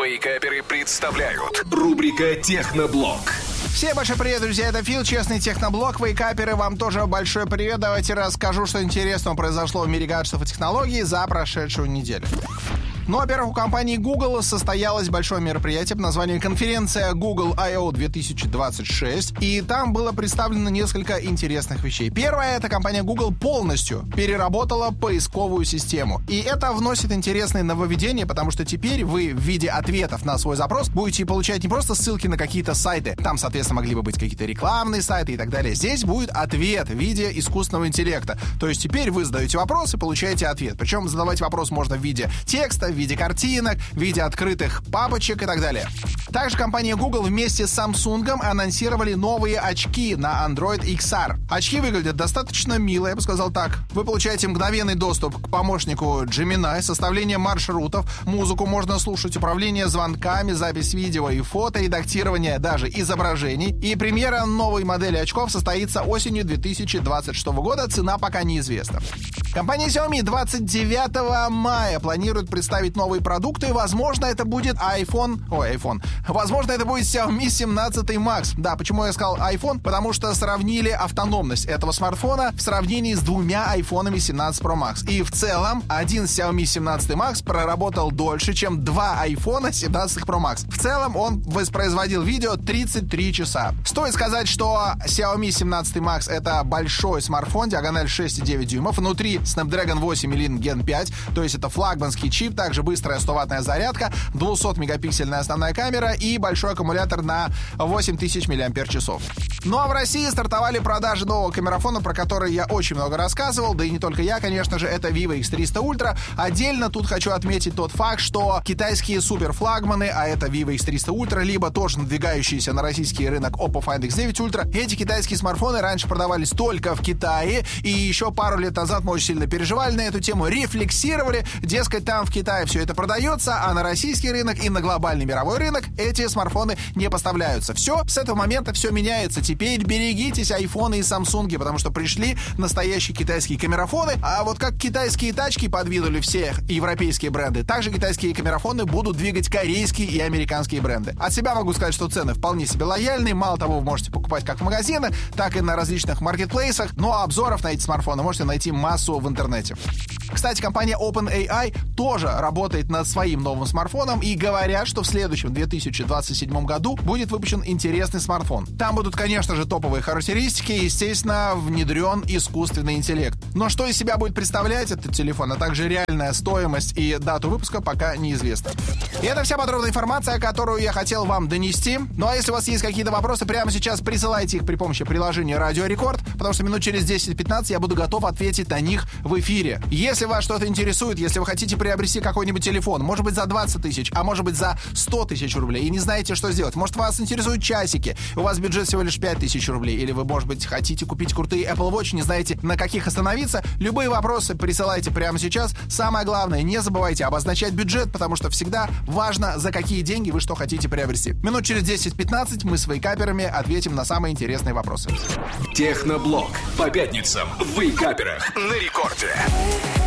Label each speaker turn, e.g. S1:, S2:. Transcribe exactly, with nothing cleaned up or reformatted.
S1: Вейкаперы представляют рубрика «Техноблог».
S2: Всем большой привет, друзья, это Фил, честный техноблог. Вейкаперы, вам тоже большой привет. Давайте расскажу, что интересного произошло в мире гаджетов и технологий за прошедшую неделю. Ну, во-первых, у компании Google состоялось большое мероприятие под названием «Конференция Google I O две тысячи двадцать шесть», и там было представлено несколько интересных вещей. Первое, это компания Google полностью переработала поисковую систему. И это вносит интересные нововведения, потому что теперь вы в виде ответов на свой запрос будете получать не просто ссылки на какие-то сайты, там, соответственно, могли бы быть какие-то рекламные сайты и так далее. Здесь будет ответ в виде искусственного интеллекта. То есть теперь вы задаете вопрос и получаете ответ. Причем задавать вопрос можно в виде текста, в виде картинок, в виде открытых папочек и так далее. Также компания Google вместе с Samsung анонсировали новые очки на Android икс ар. Очки выглядят достаточно мило, я бы сказал так. Вы получаете мгновенный доступ к помощнику Gemini, составление маршрутов, музыку можно слушать, управление звонками, запись видео и фото, редактирование даже изображений. И премьера новой модели очков состоится осенью две тысячи двадцать шестого года, цена пока неизвестна. Компания Xiaomi двадцать девятого мая планирует представить новые продукты. Возможно, это будет iPhone... Ой, iPhone. Возможно, это будет Xiaomi семнадцать Max. Да, почему я сказал iPhone? Потому что сравнили автономность этого смартфона в сравнении с двумя айфонами семнадцать Pro Max. И в целом, один Xiaomi семнадцать Max проработал дольше, чем два iPhone семнадцать Pro Max. В целом, он воспроизводил видео тридцать три часа. Стоит сказать, что Xiaomi семнадцать Max — это большой смартфон, диагональ шесть и девять дюймов. Внутри Snapdragon восемь Elite Gen пять, то есть это флагманский чип, также быстрая сто ваттная зарядка, двухсотмегапиксельная основная камера и большой аккумулятор на восемь тысяч миллиампер-часов. Ну а в России стартовали продажи нового камерафона, про который я очень много рассказывал, да и не только я, конечно же, это Vivo икс триста Ultra. Отдельно тут хочу отметить тот факт, что китайские суперфлагманы, а это Vivo икс триста Ultra, либо тоже надвигающийся на российский рынок Oppo Find икс девять Ultra, эти китайские смартфоны раньше продавались только в Китае, и еще пару лет назад мы очень сильно переживали на эту тему, рефлексировали, дескать, там в Китае все это продается, а на российский рынок и на глобальный мировой рынок эти смартфоны не поставляются. Все, с этого момента все меняется. Теперь берегитесь айфоны и самсунги, потому что пришли настоящие китайские камерафоны, а вот как китайские тачки подвинули все европейские бренды, также китайские камерафоны будут двигать корейские и американские бренды. От себя могу сказать, что цены вполне себе лояльные, мало того, вы можете покупать как в магазинах, так и на различных маркетплейсах, но обзоров на эти смартфоны можете найти массу в интернете. Кстати, компания OpenAI тоже работает над своим новым смартфоном и говорят, что в следующем две тысячи двадцать седьмом году будет выпущен интересный смартфон. Там будут, конечно же, топовые характеристики и, естественно, внедрен искусственный интеллект. Но что из себя будет представлять этот телефон, а также реальная стоимость и дату выпуска пока неизвестно. И это вся подробная информация, которую я хотел вам донести. Ну а если у вас есть какие-то вопросы, прямо сейчас присылайте их при помощи приложения Радио Рекорд, потому что минут через десять-пятнадцать я буду готов ответить на них в эфире. Если вас что-то интересует, если вы хотите приобрести какой-нибудь телефон, может быть за двадцать тысяч, а может быть за сто тысяч рублей, и не знаете, что сделать, может вас интересуют часики, у вас бюджет всего лишь пять тысяч рублей, или вы, может быть, хотите купить крутые Apple Watch, не знаете, на каких остановиться, любые вопросы присылайте прямо сейчас. Самое главное, не забывайте обозначать бюджет, потому что всегда важно, за какие деньги вы что хотите приобрести. Минут через десять-пятнадцать мы с вейкаперами ответим на самые интересные вопросы.
S1: Техноблог по пятницам в Вейкаперах на рекорде.